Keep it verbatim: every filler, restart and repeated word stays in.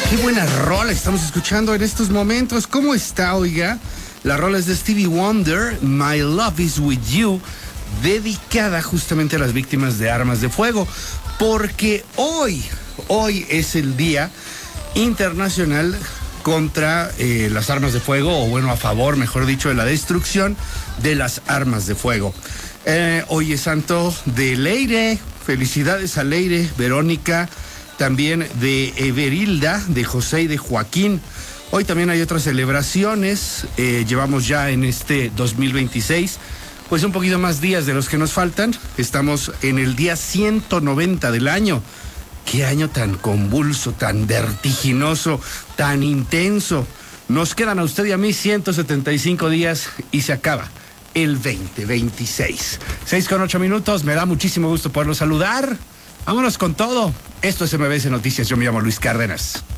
Qué buena rola estamos escuchando en estos momentos. ¿Cómo está, oiga? La rola es de Stevie Wonder, My Love Is With You, dedicada justamente a las víctimas de armas de fuego, porque hoy, hoy es el Día Internacional contra eh, las armas de fuego, o bueno, a favor, mejor dicho, de la destrucción de las armas de fuego. Eh, hoy es santo de Leire, felicidades a Leire, Verónica, también de Everilda, de José y de Joaquín. Hoy también hay otras celebraciones, eh, llevamos ya en este dos mil veintiséis, pues un poquito más días de los que nos faltan. Estamos en el día ciento noventa del año. Qué año tan convulso, tan vertiginoso, tan intenso. Nos quedan a usted y a mí ciento setenta y cinco días y se acaba el veinte veintiséis. seis con ocho minutos, me da muchísimo gusto poderlo saludar. Vámonos con todo. Esto es M B S Noticias, yo me llamo Luis Cárdenas.